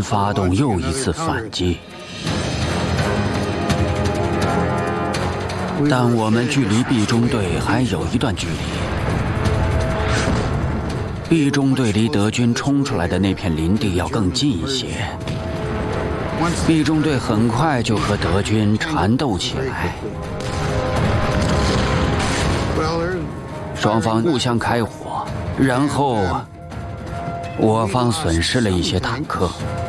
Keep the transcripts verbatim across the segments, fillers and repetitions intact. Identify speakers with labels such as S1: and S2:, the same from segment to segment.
S1: 发动又一次反击，但我们距离 B 中队还有一段距离。B 中队离德军冲出来的那片林地要更近一些。B 中队很快就和德军缠斗起来，双方互相开火，然后我方损失了一些坦克。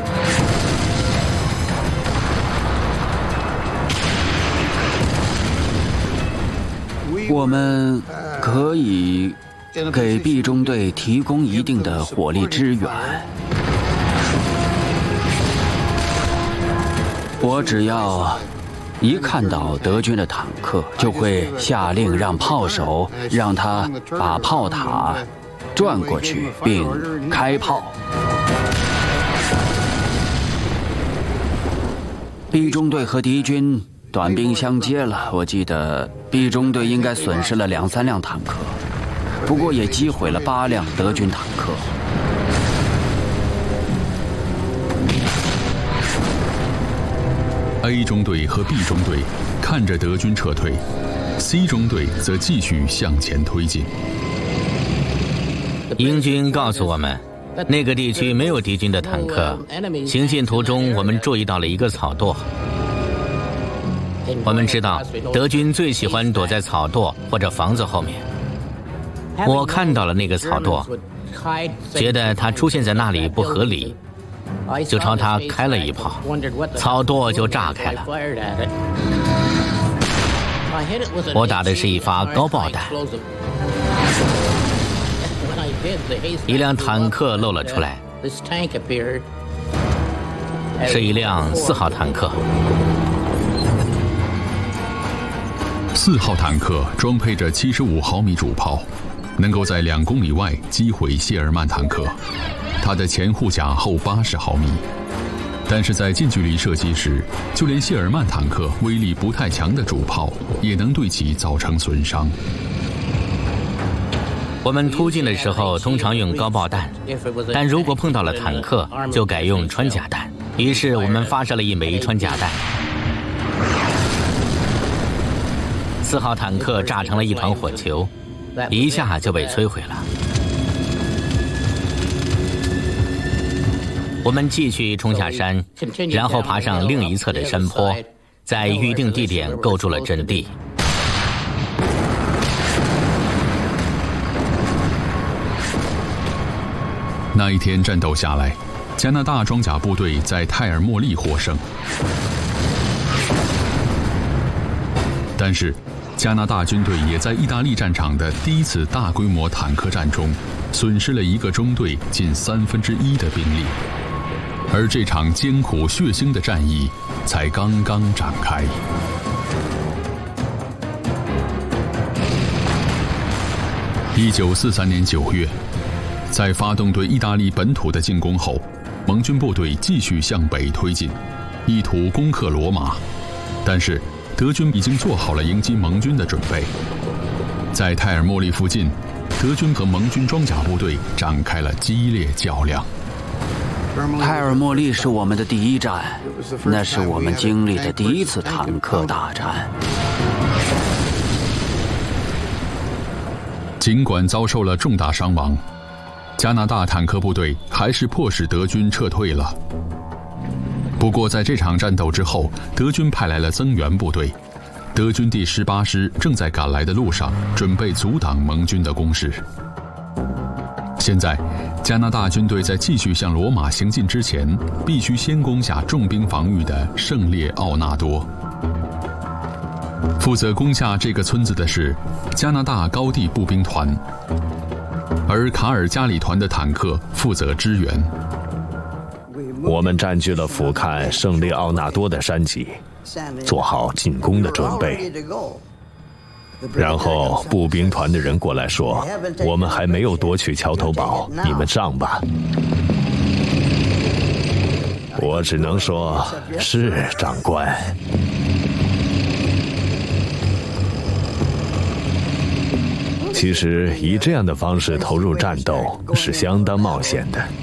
S1: 我们可以给 B 中队提供一定的火力支援。我只要一看到德军的坦克，就会下令让炮手让他把炮塔转过去并开炮。B 中队和敌军短兵相接了，我记得 B 中队应该损失了两三辆坦克，不过也击毁了八辆德军坦克。
S2: A 中队和 B 中队看着德军撤退 ，C 中队则继续向前推进。
S3: 英军告诉我们，那个地区没有敌军的坦克。行进途中，我们注意到了一个草垛。我们知道德军最喜欢躲在草垛或者房子后面。我看到了那个草垛，觉得它出现在那里不合理，就朝他开了一炮，草垛就炸开了。我打的是一发高爆弹，一辆坦克露了出来，是一辆四号坦克。
S2: 四号坦克装配着七十五毫米主炮，能够在两公里外击毁谢尔曼坦克。它的前护甲厚八十毫米，但是在近距离射击时，就连谢尔曼坦克威力不太强的主炮也能对其造成损伤。
S3: 我们突进的时候通常用高爆弹，但如果碰到了坦克，就改用穿甲弹。于是我们发射了一枚穿甲弹，四号坦克炸成了一团火球，一下就被摧毁了。我们继续冲下山，然后爬上另一侧的山坡，在预定地点构筑了阵地。
S2: 那一天战斗下来，加拿大装甲部队在泰尔莫利获胜，但是加拿大军队也在意大利战场的第一次大规模坦克战中损失了一个中队近三分之一的兵力。而这场艰苦血腥的战役才刚刚展开。一九四三年九月，在发动对意大利本土的进攻后，盟军部队继续向北推进，意图攻克罗马。但是德军已经做好了迎击盟军的准备。在泰尔莫利附近，德军和盟军装甲部队展开了激烈较量。
S1: 泰尔莫利是我们的第一站，那是我们经历的第一次坦克大战。
S2: 尽管遭受了重大伤亡，加拿大坦克部队还是迫使德军撤退了。不过在这场战斗之后，德军派来了增援部队，德军第十八师正在赶来的路上，准备阻挡盟军的攻势。现在加拿大军队在继续向罗马行进之前，必须先攻下重兵防御的圣列奥纳多。负责攻下这个村子的是加拿大高地步兵团，而卡尔加里团的坦克负责支援。
S4: 我们占据了俯瞰圣列奥纳多的山脊，做好进攻的准备。然后步兵团的人过来说，我们还没有夺取桥头堡，你们上吧。我只能说，是长官。其实以这样的方式投入战斗是相当冒险的。